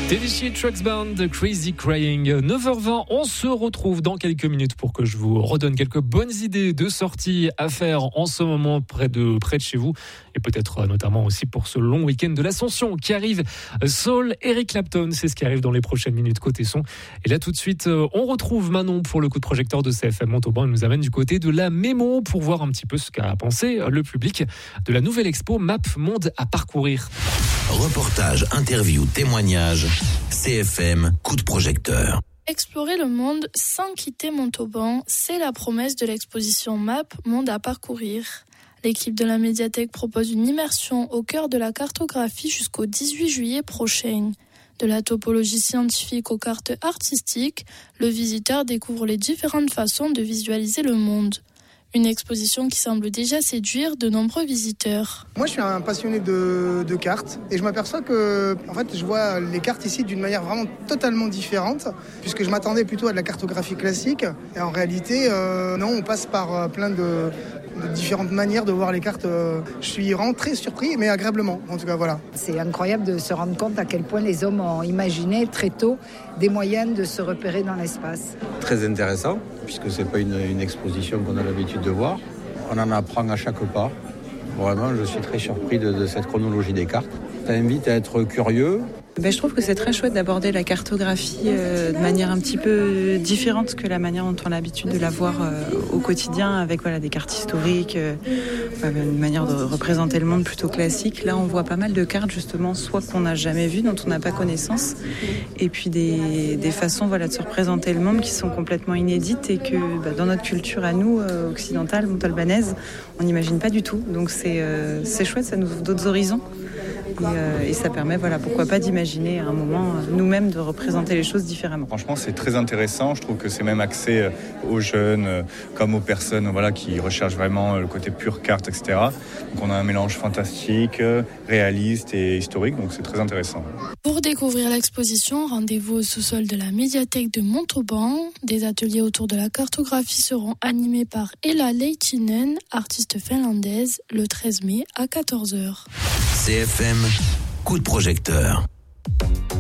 Teddy Trucks Band, Crazy Crying, 9h20. On se retrouve dans quelques minutes pour que je vous redonne quelques bonnes idées de sorties à faire en ce moment près de chez vous. Et peut-être notamment aussi pour ce long week-end de l'Ascension qui arrive. Soul, Eric Clapton, c'est ce qui arrive dans les prochaines minutes côté son. Et là tout de suite, on retrouve Manon pour le coup de projecteur de CFM Montauban. Elle nous amène du côté de la Mémo pour voir un petit peu ce qu'a pensé le public de la nouvelle expo Map Monde à parcourir. Reportage, interview, témoignage, CFM, coup de projecteur. Explorer le monde sans quitter Montauban, c'est la promesse de l'exposition Map Monde à parcourir. L'équipe de la médiathèque propose une immersion au cœur de la cartographie jusqu'au 18 juillet prochain. De la topologie scientifique aux cartes artistiques, le visiteur découvre les différentes façons de visualiser le monde. Une exposition qui semble déjà séduire de nombreux visiteurs. Moi, je suis un passionné de cartes et je m'aperçois que je vois les cartes ici d'une manière vraiment totalement différente, puisque je m'attendais plutôt à de la cartographie classique. Et en réalité, non, on passe par plein de différentes manières de voir les cartes. Je suis vraiment très surpris, mais agréablement, en tout cas, voilà. C'est incroyable de se rendre compte à quel point les hommes ont imaginé très tôt des moyens de se repérer dans l'espace. Très intéressant, puisque c'est pas une exposition qu'on a l'habitude de voir. On en apprend à chaque pas. Vraiment, je suis très surpris de cette chronologie des cartes. Ça invite à être curieux. Je trouve que c'est très chouette d'aborder la cartographie de manière un petit peu différente que la manière dont on a l'habitude de la voir au quotidien, avec des cartes historiques, une manière de représenter le monde plutôt classique. Là, on voit pas mal de cartes justement, soit qu'on n'a jamais vues, dont on n'a pas connaissance, et puis des façons de se représenter le monde qui sont complètement inédites et que dans notre culture à nous, occidentale, montalbanaise, on n'imagine pas du tout. Donc c'est chouette, ça nous ouvre d'autres horizons. Et ça permet, pourquoi pas d'imaginer à un moment nous-mêmes de représenter les choses différemment. Franchement, c'est très intéressant. Je trouve que c'est même axé aux jeunes comme aux personnes qui recherchent vraiment le côté pure carte, etc. Donc on a un mélange fantastique, réaliste et historique, donc c'est très intéressant. Pour découvrir l'exposition, rendez-vous au sous-sol de la médiathèque de Montauban. Des ateliers autour de la cartographie seront animés par Ella Leitinen, artiste finlandaise, le 13 mai à 14h. CFM, coup de projecteur.